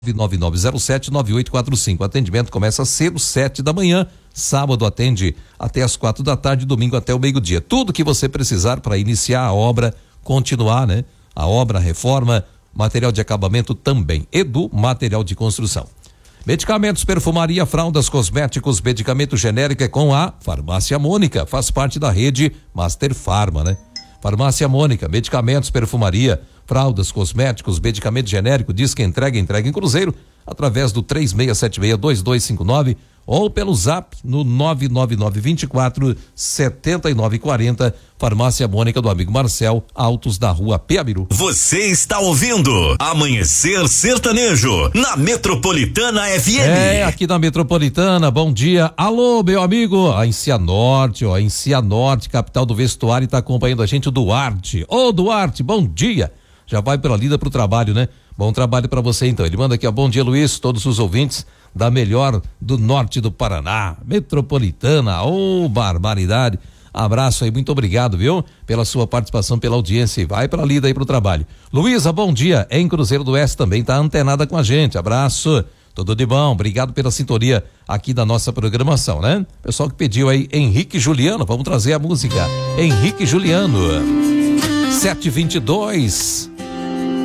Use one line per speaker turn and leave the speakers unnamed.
99907-9845. Atendimento começa cedo, 7 da manhã. Sábado atende até as 4 da tarde, domingo até o meio-dia. Tudo que você precisar para iniciar a obra, continuar, né? A obra, a reforma, material de acabamento também. Edu Material de Construção. Medicamentos, perfumaria, fraldas, cosméticos, medicamento genérico é com a Farmácia Mônica. Faz parte da rede Master Farma, né? Farmácia Mônica, medicamentos, perfumaria, fraldas, cosméticos, medicamento genérico, diz que entrega em Cruzeiro, através do 3676-2259 ou pelo zap no 99924-7940, Farmácia Mônica do amigo Marcel, Altos da Rua Peabiru.
Você está ouvindo Amanhecer Sertanejo na Metropolitana FM.
É, aqui na Metropolitana, bom dia. Alô, meu amigo, a Cianorte, ó, em Cianorte, capital do vestuário, tá acompanhando a gente o Duarte. Ô, Duarte, bom dia. Já vai pela lida pro trabalho, né? Bom trabalho para você então. Ele manda aqui, ó, bom dia, Luiz, todos os ouvintes da melhor do norte do Paraná, Metropolitana, ô, barbaridade. Abraço aí, muito obrigado, viu? Pela sua participação, pela audiência, e vai pra lida aí pro trabalho. Luísa, bom dia, em Cruzeiro do Oeste também tá antenada com a gente, abraço, tudo de bom, obrigado pela sintonia aqui da nossa programação, né? Pessoal que pediu aí, Henrique Juliano, vamos trazer a música, Henrique Juliano, 7:22.